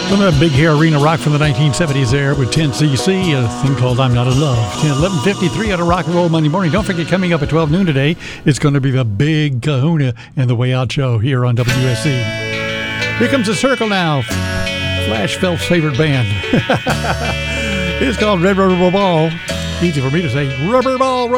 Some of that Big Hair Arena rock from the 1970s there with 10cc, a thing called I'm Not in Love. 11:53 on a Rock and Roll Monday morning. Don't forget, coming up at 12 noon today, it's going to be the Big Kahuna and the Way Out Show here on WSC. Here comes the Circle now. Flash Phelps' favorite band. It's called Red Rubber Ball. Easy for me to say, Rubber Ball.